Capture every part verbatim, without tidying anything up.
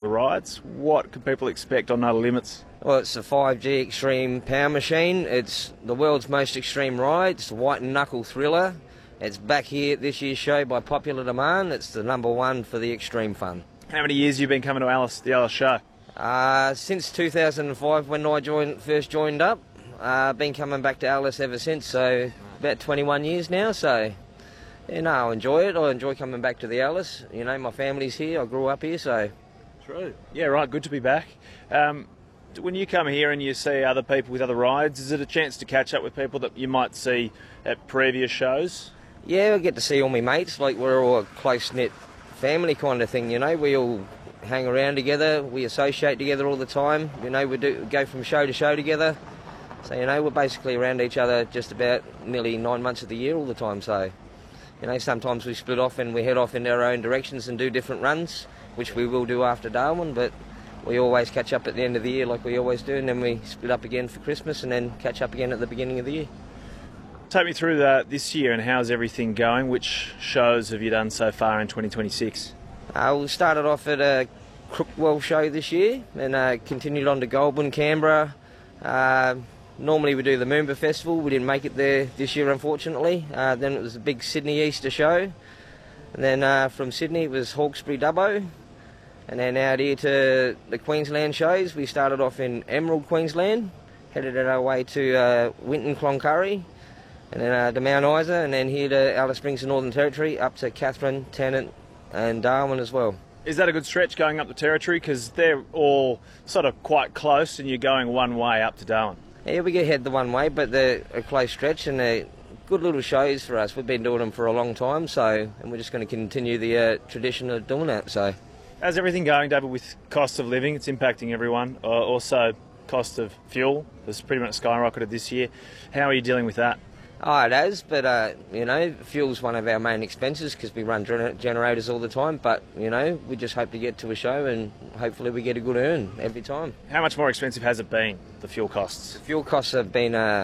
rides. What can people expect on No Limits? Well, it's a five G Extreme Power Machine. It's the world's most extreme ride. It's a white and knuckle thriller. It's back here at this year's show by popular demand. It's the number one for the extreme fun. How many years have you been coming to Alice, the Alice show? Uh, since two thousand five, when I joined, first joined up. I've uh, been coming back to Alice ever since, so about twenty-one years now. So, you know, I enjoy it. I enjoy coming back to the Alice. You know, my family's here. I grew up here, so. True. Yeah, right. Good to be back. Um, when you come here and you see other people with other rides, is it a chance to catch up with people that you might see at previous shows? Yeah, I get to see all my mates. Like, we're all a close-knit family kind of thing, you know. We all hang around together. We associate together all the time. You know, we do go from show to show together. So, you know, we're basically around each other just about nearly nine months of the year all the time. So, you know, sometimes we split off and we head off in our own directions and do different runs, which we will do after Darwin, but we always catch up at the end of the year like we always do, and then we split up again for Christmas and then catch up again at the beginning of the year. Take me through the, this year and how's everything going? Which shows have you done so far in twenty twenty-six? Uh, we started off at a Crookwell show this year and uh, continued on to Goulburn, Canberra. Uh, normally we do the Moomba Festival. We didn't make it there this year, unfortunately. Uh, then it was the big Sydney Easter show. And then uh, from Sydney it was Hawkesbury Dubbo. And then out here to the Queensland shows. We started off in Emerald, Queensland, headed our way to uh, Winton, Cloncurry, and then uh, to Mount Isa, and then here to Alice Springs, Northern Territory, up to Katherine, Tennant and Darwin as well. Is that a good stretch going up the Territory? Because they're all sort of quite close and you're going one way up to Darwin. Yeah, we get head the one way, but they're a close stretch and they're good little shows for us. We've been doing them for a long time, so, and we're just going to continue the uh, tradition of doing that. So, how's everything going, David, with cost of living? It's impacting everyone. Uh, also, cost of fuel has pretty much skyrocketed this year. How are you dealing with that? Oh, it has, but, uh, you know, fuel's one of our main expenses because we run gener generators all the time, but, you know, we just hope to get to a show and hopefully we get a good earn every time. How much more expensive has it been, the fuel costs? The fuel costs have been uh,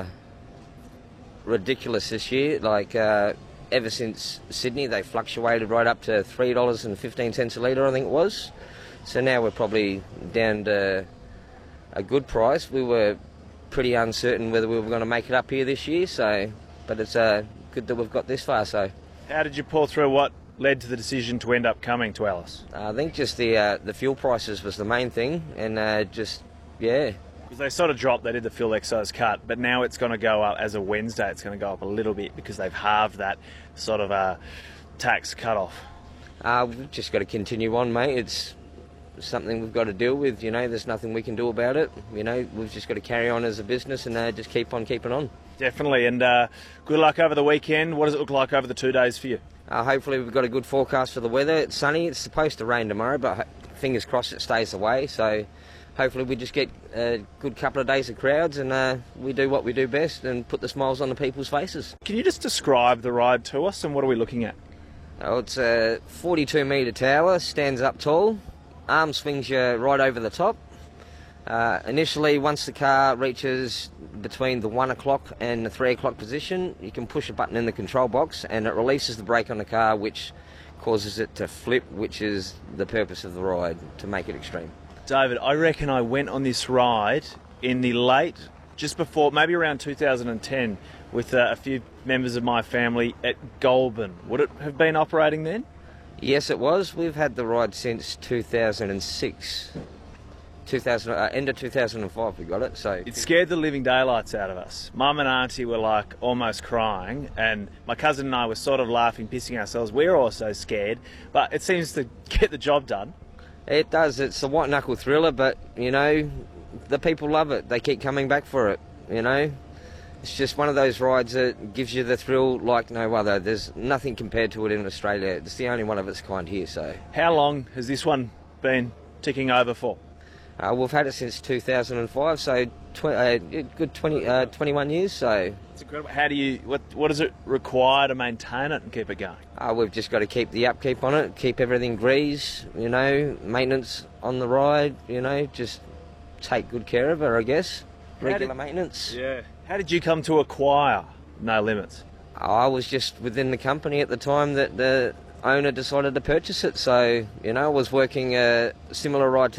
ridiculous this year. Like, uh, ever since Sydney, they fluctuated right up to three dollars and fifteen cents a litre, I think it was. So now we're probably down to a good price. We were pretty uncertain whether we were going to make it up here this year, so... But it's uh, good that we've got this far, so... How did you pull through? What led to the decision to end up coming to Alice? Uh, I think just the uh, the fuel prices was the main thing, and uh, just, yeah. Because they sort of dropped, they did the fuel excise cut, but now it's going to go up, as a Wednesday, it's going to go up a little bit because they've halved that sort of uh, tax cut-off. Uh, we've just got to continue on, mate. It's something we've got to deal with, you know. There's nothing we can do about it. You know, we've just got to carry on as a business and uh, just keep on keeping on. Definitely, and uh, good luck over the weekend. What does it look like over the two days for you? Uh, hopefully we've got a good forecast for the weather. It's sunny. It's supposed to rain tomorrow, but fingers crossed it stays away. So hopefully we just get a good couple of days of crowds and uh, we do what we do best and put the smiles on the people's faces. Can you just describe the ride to us and what are we looking at? Oh, it's a forty-two metre tower, stands up tall, arm swings you right over the top. Uh, initially, once the car reaches between the one o'clock and the three o'clock position, you can push a button in the control box and it releases the brake on the car, which causes it to flip, which is the purpose of the ride, to make it extreme. David, I reckon I went on this ride in the late, just before, maybe around two thousand ten, with uh, a few members of my family at Goulburn. Would it have been operating then? Yes, it was. We've had the ride since two thousand six. two thousand, uh, end of two thousand five we got it, so... It scared the living daylights out of us. Mum and Auntie were like almost crying and my cousin and I were sort of laughing, pissing ourselves. We were also scared, but it seems to get the job done. It does. It's a white knuckle thriller, but, you know, the people love it. They keep coming back for it, you know. It's just one of those rides that gives you the thrill like no other. There's nothing compared to it in Australia. It's the only one of its kind here, so... How long has this one been ticking over for? Uh, we've had it since two thousand five, so tw uh, good twenty, uh, twenty-one years. So it's incredible. How do you? What What does it require to maintain it and keep it going? Uh, we've just got to keep the upkeep on it, keep everything greased, you know, maintenance on the ride, you know, just take good care of her, I guess. Regular did, maintenance. Yeah. How did you come to acquire No Limits? I was just within the company at the time that the owner decided to purchase it. So, you know, I was working a similar ride to